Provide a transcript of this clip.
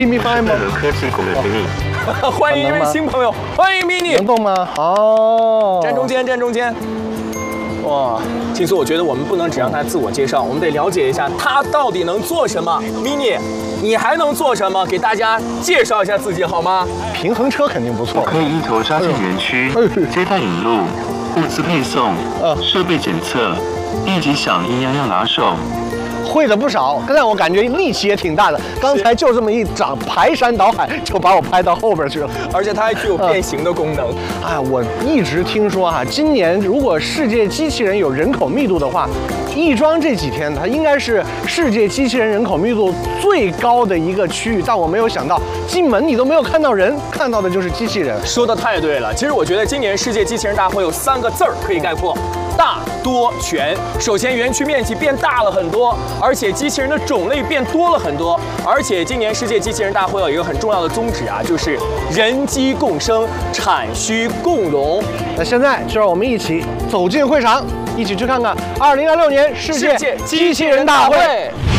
Mini 5吗？ 很科技狗的 Mini。 欢迎一位新朋友，欢迎 Mini。 能动吗？哦， 站中间，站中间。哇，青苏，我觉得我们不能只让他自我介绍，我们得了解一下他到底能做什么。Mini， 你还能做什么？给大家介绍一下自己好吗？ 平衡车肯定不错。 可以一头扎进园区，接待引路、物资配送、设备检测，一级响应样样拿手。 会了不少，但我感觉力气也挺大的。刚才就这么一掌，排山倒海就把我拍到后边去了。 而且它还具有变形的功能。 哎，我一直听说今年如果世界机器人有人口密度的话，亦庄这几天它应该是世界机器人人口密度最高的一个区域。但我没有想到，进门你都没有看到人，看到的就是机器人。 说的太对了。其实我觉得今年世界机器人大会有3个字儿可以概括。大多全。首先，园区面积变大了很多，而且机器人的种类变多了很多。而且，今年世界机器人大会有一个很重要的宗旨就是人机共生，产需共荣。 那现在就让我们一起走进会场，一起去看看2026年世界机器人大会。